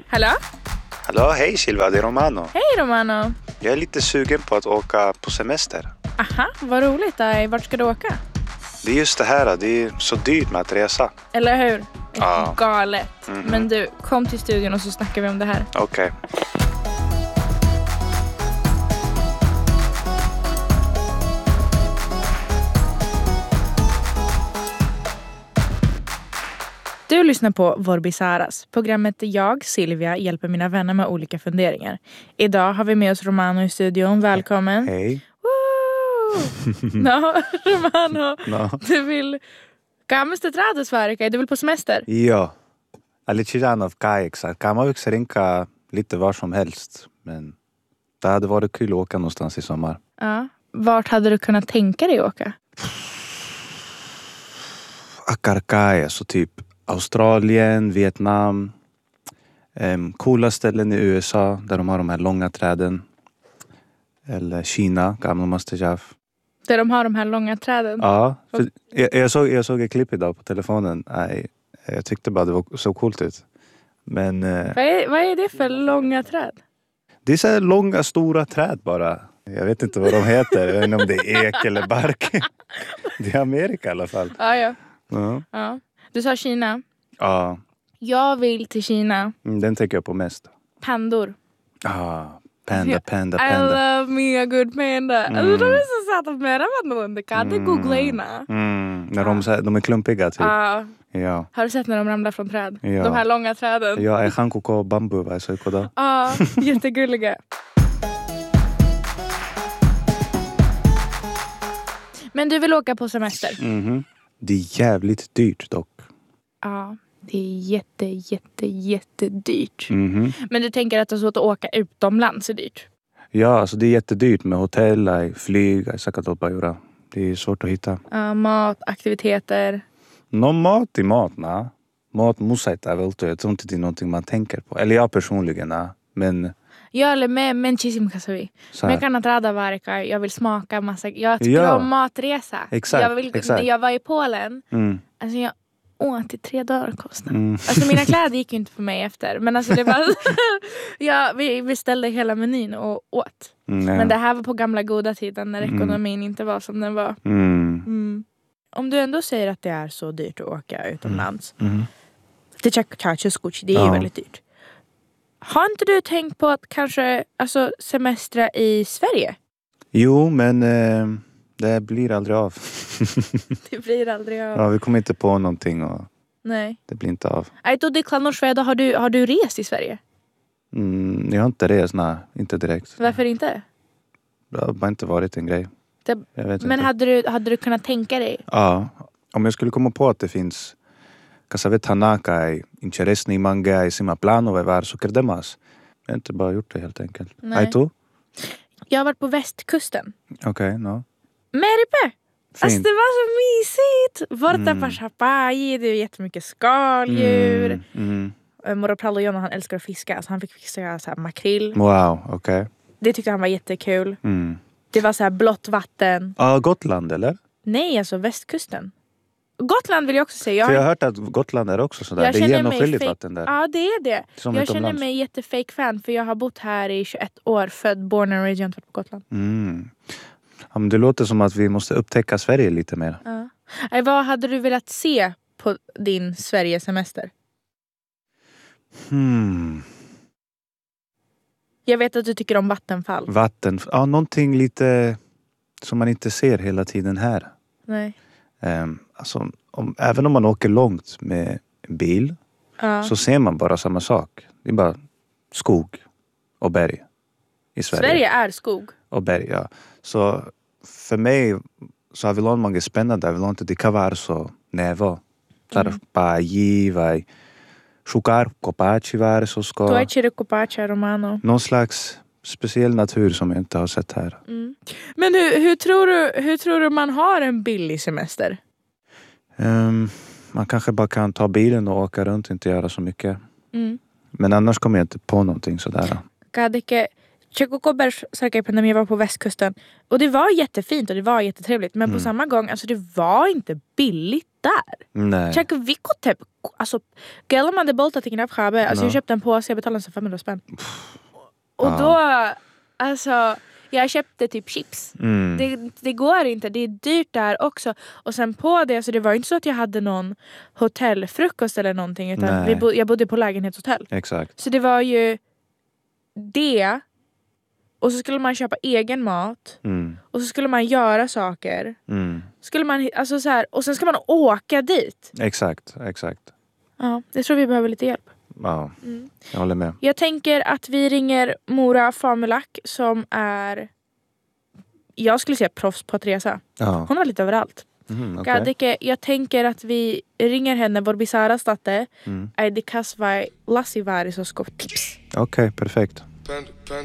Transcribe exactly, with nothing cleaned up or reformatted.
Hallå? Hallå, hej Silva, det är Romano. Hej Romano. Jag är lite sugen på att åka på semester. Aha, vad roligt. Aj. Vart ska du åka? Det är just det här, det är så dyrt med att resa. Eller hur? Ja. Galet. Mhm. Men du, kom till studion och så snackar vi om det här. Okej. Du lyssnar på Vorbisaras, programmet där jag, Silvia, hjälper mina vänner med olika funderingar. Idag har vi med oss Romano i studion. Välkommen. Hej. No, Romano, No. du vill... Kāmas te strādās vairāk? Du vill på semester? Ja, lite grann av kajak. Kan man också rinka lite var som helst. Men det hade varit kul att åka någonstans i sommar. Ja. Vart hade du kunnat tänka dig åka? Akarkaya, så typ Australien, Vietnam. Um, coola ställen i U S A där de har de här långa träden. Eller Kina, gamla Masterchef. Där de har de här långa träden? Ja, för jag, jag, såg, jag såg ett klipp idag på telefonen. Nej, jag tyckte bara det var så coolt ut. Men eh, Vad är, vad är det för långa träd? det är så här långa, stora träd bara. Jag vet inte vad de heter. Jag vet inte om det är ek eller bark. Det är Amerika i alla fall. Ja, ja. Ja. ja. Du sa Kina. Ja, Jag vill till Kina. mm, den tänker jag på mest. Pandor. Ah, panda, panda, I panda. love me a good panda. Mm. Alltså de är så söta med varandra. Kan du googla innan? Mm, när de, så här- de är klumpiga typ. Ja. Ja. Har du sett när de ramlar från träd? Ja. De här långa träden. Ja, är hankoko bambu, vad så koda. Ja, jättegulliga. Men du vill åka på semester? Mhm. Det är jävligt dyrt dock. Ja, det är jätte, jätte, jättedyrt. Mhm. Men du tänker att det är så att åka utomlands är dyrt? Ja, alltså det är jättedyrt med hotell, aj, flyg, aj, sakatopajura. Det är svårt att hitta. Ja, mat, aktiviteter. No mat i mat, na. Mat musaita väl, jag tror inte det är någonting man tänker på. Eller jag personligen, na. Men Jag håller med, men chisimkasavi. så Men här. jag kan inte rada varje. Jag vill smaka massa. Jag ska Ja. ha matresa. Exakt, jag, vill, exakt. jag var i Polen. Mm, Alltså jag åt i tre dagar kostnaden. mm. Alltså mina kläder gick ju inte för mig efter. Men alltså det var... ja, vi beställde hela menyn och åt. Mm, ja. Men det här var på gamla goda tiden när Mm. ekonomin inte var som den var. Mm. Mm. Om du ändå säger att det är så dyrt att åka utomlands. Mm. Det det är ju Ja. väldigt dyrt. Har inte du tänkt på att kanske alltså, semestra i Sverige? Jo, men eh, det blir aldrig av. Det blir aldrig av. Ja, vi kommer inte på någonting och Nej. det blir inte av. Nej, då det klanordsväder. Har du, har du rest i Sverige? Mm, jag har inte rest, nej, inte direkt. Varför inte? Det har bara inte varit en grej. Det, Jag vet men inte. hade du, hade du kunnat tänka dig? Ja, om jag skulle komma på att det finns Kasavet Hanaka i Incheresni Manga i Sima Plano var så kerdemas. Jag har inte bara gjort det helt enkelt. Nej. Aito? Jag har varit på västkusten. Okej, okay, no. Meripe! Alltså Fint. det var så mysigt. Vorta Mm. Pashapai, det är jättemycket skaldjur. Mm, mm. Mm. Morapallo Jonna, han älskar att fiska. Alltså han fick fiska så här makrill. Wow, okej. Okay. Det tyckte han var jättekul. Mm. Det var så här blått vatten. Ja, Gotland eller? Nej, alltså västkusten. Gotland vill jag också säga. Jag, För jag har hört att Gotland är också sådär. jag Det är känner mig genomskinligt fake- vatten där. Ja, det är det. Som jag utomlands. känner mig jättefake fan för jag har bott här i tjugoett år. Född, born and raised, jag har inte varit på Gotland. Mm. Ja, men det låter som att vi måste upptäcka Sverige lite mer. Ja. Nej, vad hade du velat se på din Sverigesemester? Hmm. Jag vet att du tycker om vattenfall. Vatten. Ja, någonting lite som man inte ser hela tiden här. Nej. Um, alltså, om, även om man åker långt med en bil Ja. så ser man bara samma sak. Det är bara skog och berg i Sverige. Sverige är skog. Och berg, ja. Så för mig så har vi långt många spännande. Vi långt det kan vara så näva. Där paji, vai. Shukar, kopachi var så ska. Du är Chiricopacha Romano. Någon slags speciell natur som jag inte har sett här. Mm. Men hur, hur, tror du, hur tror du man har en billig semester? Um, man kanske bara kan ta bilen och åka runt och inte göra så mycket. Mm. Men annars kommer jag inte på någonting sådär. Kadike Tjeckokobers Sarkaipanami var på västkusten. Och det var jättefint och det var jättetrevligt. Men Mm. på samma gång, alltså det var inte billigt där. Nej. Käka vikotep. Alltså, gelman det bolta till knapschabe. Alltså No. jag köpte en påse, jag betalade så femhundra spänn. Och Ja. då, alltså, jag köpte typ chips. Mm. Det, det går inte, det är dyrt där också. Och sen på det, så det var inte så att jag hade någon hotellfrukost eller någonting. Utan vi bo, jag bodde på lägenhetshotell. Exakt. Så det var ju det. Och så skulle man köpa egen mat. Mm. Och så skulle man göra saker. Mm. Skulle man, alltså så här, och sen ska man åka dit. Exakt, exakt. Ja, jag tror vi behöver lite hjälp. Ja, Mm. jag håller med. Jag tänker att vi ringer Mora Famulack som är, jag skulle säga proffs på att resa. Ja. Hon var lite överallt. Mm, okay. Gadike, jag tänker att vi ringer henne vår bisarra statte. Mm. Är det kasvai lassiväri så ska tips. Okej, okay, perfekt. Panda, panda,